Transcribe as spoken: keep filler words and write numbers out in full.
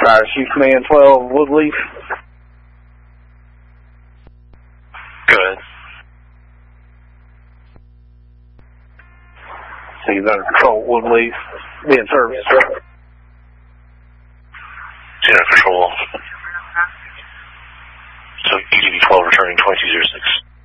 Fire Chief Command twelve, Woodleaf. Go ahead. He's under control, Woodleaf. Be in service. He's under control. So E D V twelve returning twenty-two oh six.